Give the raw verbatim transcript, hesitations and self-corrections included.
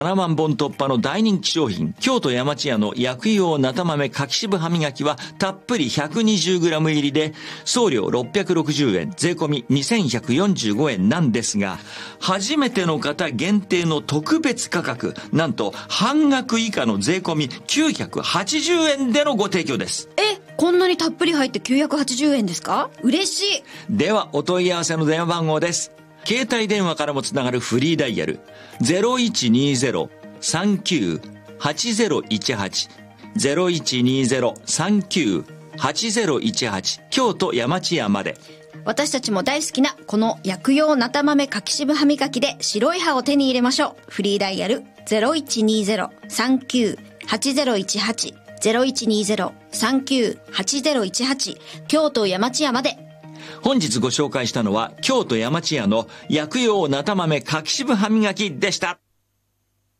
ななまんぼん突破の大人気商品、京都山千屋の薬用なた豆柿渋歯磨きはたっぷり ひゃくにじゅうグラム 入りで送料ろっぴゃくろくじゅうえん、税込みにせんひゃくよんじゅうごえんなんですが、初めての方限定の特別価格、なんと半額以下の税込みきゅうひゃくはちじゅうえんでのご提供です。 え、こんなにたっぷり入ってきゅうひゃくはちじゅうえんですか？嬉しい。 ではお問い合わせの電話番号です。携帯電話からもつながるフリーダイヤル ゼロいちにゼロ さんきゅう はちゼロいちはち ゼロいちにゼロ さんきゅう はちゼロいちはち京都山千屋まで。 私たちも大好きなこの薬用なた豆柿渋歯磨きで白い歯を手に入れましょう。フリーダイヤル ゼロいちにゼロ さんきゅう はちゼロいちはち ゼロいちにゼロ さんきゅう はちゼロいちはち京都山千屋まで。 本日ご紹介したのは京都山千屋の薬用なた豆柿渋歯磨きでした。